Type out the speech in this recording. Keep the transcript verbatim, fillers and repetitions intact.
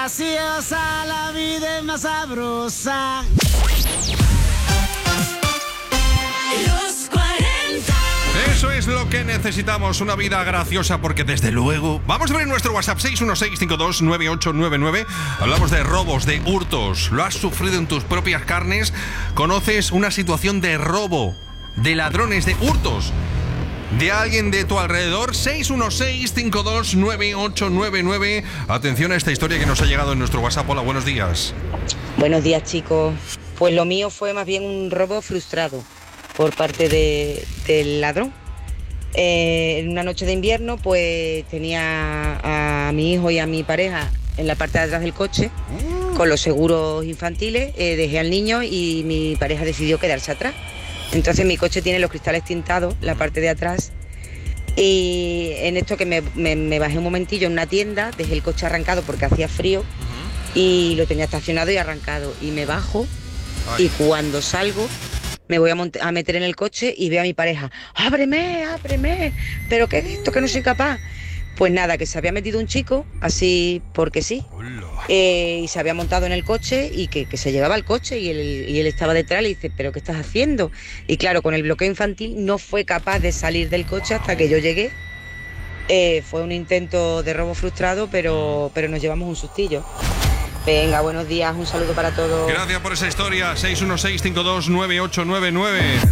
graciosa, la vida es más sabrosa. Los cuarenta. Eso es lo que necesitamos, una vida graciosa, porque desde luego... Vamos a ver nuestro WhatsApp seis uno seis cinco dos nueve ocho nueve nueve. Hablamos de robos, de hurtos. ¿Lo has sufrido en tus propias carnes? ¿Conoces una situación de robo, de ladrones, de hurtos de alguien de tu alrededor? Seis uno seis cinco dos nueve ocho nueve nueve. Atención a esta historia que nos ha llegado en nuestro WhatsApp. Hola, buenos días. Buenos días, chicos. Pues lo mío fue más bien un robo frustrado por parte de, del ladrón. Eh, en una noche de invierno, pues tenía a mi hijo y a mi pareja en la parte de atrás del coche con los seguros infantiles. Eh, dejé al niño y mi pareja decidió quedarse atrás. Entonces mi coche tiene los cristales tintados, la parte de atrás. Y en esto que me, me, me bajé un momentillo en una tienda, dejé el coche arrancado porque hacía frío y lo tenía estacionado y arrancado. Y me bajo y cuando salgo me voy a, mont- a meter en el coche y veo a mi pareja. ¡Ábreme, ábreme! ¿Pero qué es esto, que no soy capaz? Pues nada, que se había metido un chico, así porque sí, eh, y se había montado en el coche y que, que se llevaba el coche y él, y él estaba detrás y le dice, ¿pero qué estás haciendo? Y claro, con el bloqueo infantil no fue capaz de salir del coche hasta que yo llegué. Eh, fue un intento de robo frustrado, pero, pero nos llevamos un sustillo. Venga, buenos días, un saludo para todos. Gracias por esa historia. seis uno seis cinco dos nueve ocho nueve nueve.